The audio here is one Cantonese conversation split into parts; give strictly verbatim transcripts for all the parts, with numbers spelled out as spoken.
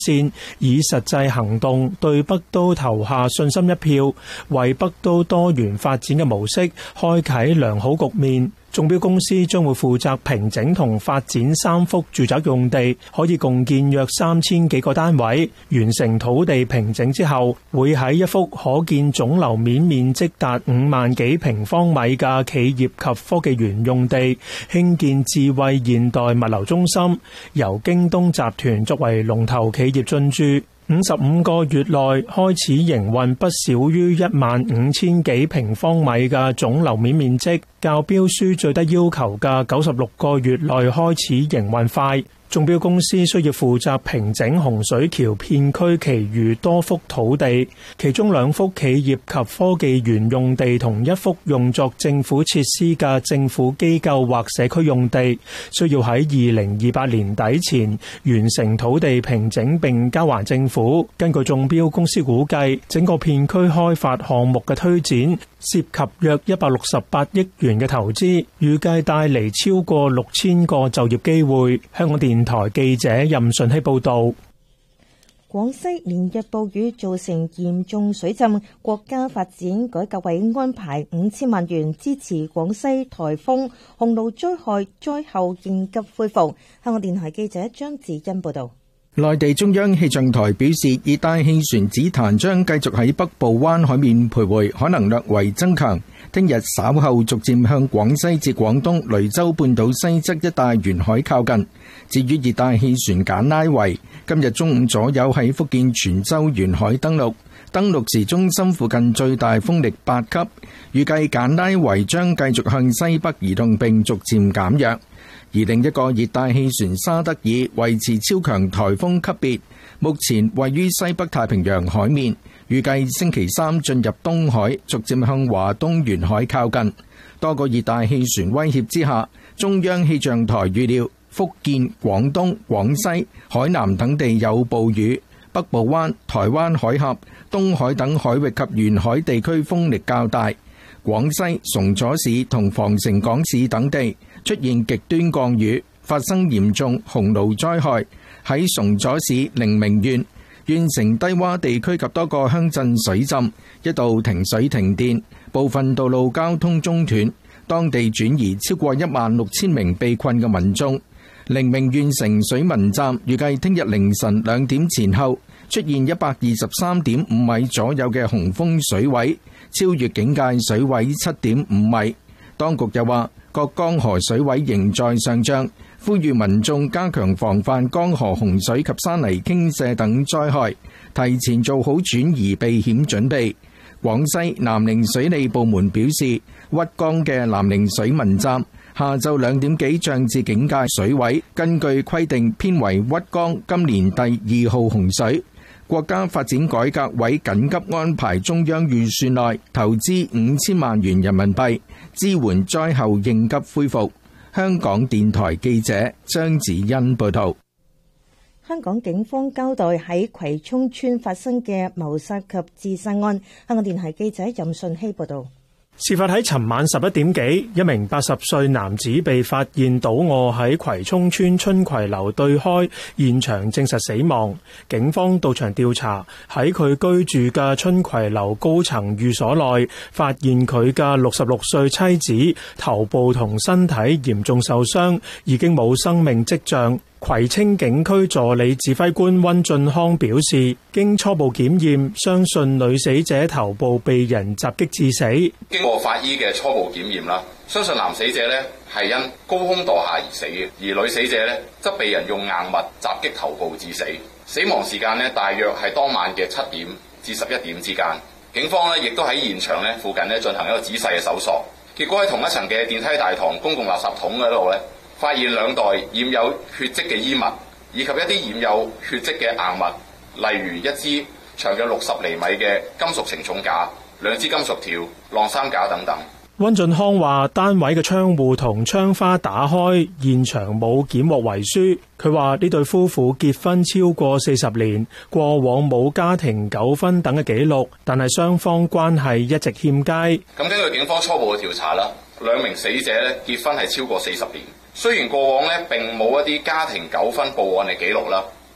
線，以實際行動對北都投下信心一票，為北都多元發展嘅模式開啟良好局面。中標公司將會負責平整同發展三幅住宅用地，可以共建約三千幾個單位。完成土地平整之後，會喺一幅可建總樓面面積達五萬幾平方米嘅企業及科技園用地，興建智慧現代物流中心，由京東集團作為龍頭企業進駐。五十五個月內開始營運不少於一萬五千幾平方米嘅總樓面面積，較標書最低要求嘅九十六個月內開始營運快。中標公司需要負責平整洪水橋片區其餘多幅土地，其中兩幅企業及科技園用地同一幅用作政府設施嘅政府機構或社區用地，需要喺二零二八年底前完成土地平整並交還政府。根據中標公司估計，整個片區開發項目嘅推展涉及約一百六十八億元嘅投資，預計帶嚟超過六千個就業機會。香港電台記者任順希報道。 廣西連日暴雨造成嚴重水浸，國家發展改革委安排五千萬元支持廣西颱風洪澇災害災後應急恢復。香港電台記者張子欣報道。 內地中央氣象台表示，熱帶氣旋紫檀將繼續喺北部灣海面徘徊，可能略為增強。聽日稍後逐漸向廣西至廣東雷州半島西側一帶沿海靠近。至於熱帶氣旋簡拉維，今日中午左右喺福建泉州沿海登陸，登陸時中心附近最大風力八級。預計簡拉維將繼續向西北移動並逐漸減弱。而另一個熱帶氣旋沙德爾維持超強颱風級別，目前位於西北太平洋海面，預計星期三進入東海，逐漸向華東沿海靠近。多個熱帶氣旋威脅之下，中央氣象台預料福建、廣東、廣西、海南等地有暴雨，北部灣、台灣海峽、東海等海域及沿海地區風力較大。廣西崇左市同防城港市等地出現極端降雨，發生嚴重洪澇災害。喺崇左市寧明縣，縣城低洼地區及多個鄉鎮水浸，一度停水停電，部分道路交通中斷，當地轉移超過一萬六千名被困嘅民眾。寧明縣城水文站預計聽日凌晨兩點前後出現一百二十三點五米左右嘅洪峰水位，超越警戒水位七點五米。當局又話，各江河水位仍在上漲，呼籲民眾加強防範江河洪水及山泥傾瀉等災害，提前做好轉移避險準備。廣西南寧水利部門表示，屈江嘅南寧水文站下晝兩點幾漲至警戒水位，根據規定編為屈江今年第二號洪水。國家發展改革委緊急安排中央預算內投資五千萬元人民幣，支援災後應急恢復。香港電台記者張子欣報道。 香港警方交代喺葵涌村發生嘅謀殺及自殺案。香港電台記者任順希報道。 事發喺尋晚十一點幾，一名八十歲男子被發現倒卧喺葵涌村春葵樓對開，現場證實死亡。警方到場調查，喺佢居住嘅春葵樓高層寓所內，發現佢嘅六十六歲妻子頭部同身體嚴重受傷，已經冇生命跡象。葵青警區助理指揮官溫俊康表示，經初步檢驗，相信女死者頭部被人襲擊致死。 經過法醫嘅初步檢驗啦，相信男死者咧係因高空墮下而死嘅，而女死者咧則被人用硬物襲擊頭部致死。死亡時間咧大約係當晚嘅七點至十一點之間。警方咧亦都喺現場咧附近咧進行一個仔細嘅搜索，結果喺同一層嘅電梯大堂公共垃圾桶嗰度咧，發現兩袋染有血跡嘅衣物，以及一啲染有血跡嘅硬物，例如一支長約六十厘米嘅金屬承重架、兩支金屬條、晾衫架等等。 溫俊康話：單位嘅窗戶同窗花打開，現場冇檢獲遺書。佢話呢對夫婦結婚超過四十年，過往冇家庭糾紛等嘅記錄，但係雙方關係一直欠佳。 咁根據警方初步嘅調查啦，兩名死者咧結婚係超過四十年。雖然過往咧並冇一啲家庭糾紛報案嘅記錄啦，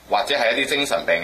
或者係一啲精神病